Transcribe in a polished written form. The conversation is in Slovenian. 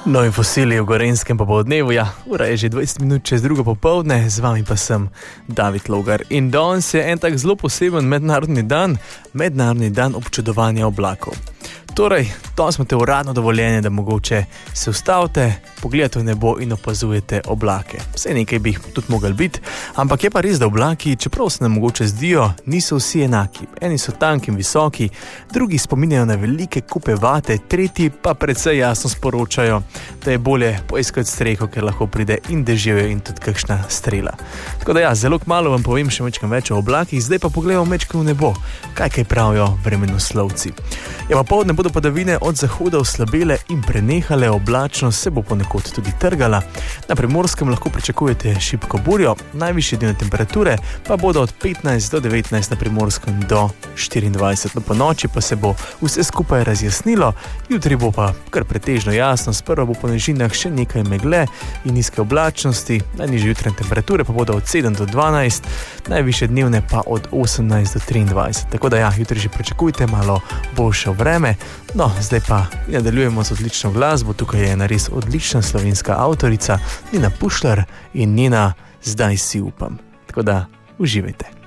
Novi fosili v Gorenjskem popoldnevu, ja, ura je že 20 minut čez drugo popoldne, z vami pa sem David Logar. In danes je en tak zelo poseben mednarodni dan občudovanja oblakov. Torej, danes imate uradno dovoljenje, da mogoče se ustavite, pogledate v nebo in opazujete oblake. Vse nekaj bi jih tudi mogli biti, ampak je pa res, da oblaki, čeprav se nam mogoče zdijo, niso vsi enaki. Eni so tanki in visoki, drugi spominjajo na velike kupe vate, tretji pa precej jasno sporočajo, da je bolje poiskati streho, ker lahko pride in deževje in tudi kakšna strela. Tako da ja, zelo kmalu vam povem še mečkam več o oblakih, zdaj pa pogledamo mečkam v nebo, kaj pravijo vremenoslovci. Ja, popoldne bodo padavine od zahoda oslabele in prenehale, oblačnost se bo ponekod tudi trgala. Na Primorskem lahko pričakujete šibko burjo, najvišje dnevne temperature pa bodo od 15 do 19, na Primorskem do 24. No, po noči pa se bo vse skupaj razjasnilo, jutri bo pa kar pretežno jasno, sprva bo po nižinah še nekaj megle in nizke oblačnosti, najnižje jutranje temperature pa bodo od 7 do 12, najvišje dnevne pa od 18 do 23. Tako da ja, jutri že pričakujte malo boljše vreme. No, zdaj pa nadaljujemo z odlično glasbo. Tukaj je ena res odlična slovenska avtorica Nina Pušlar in njena Zdaj si upam. Tako da uživajte.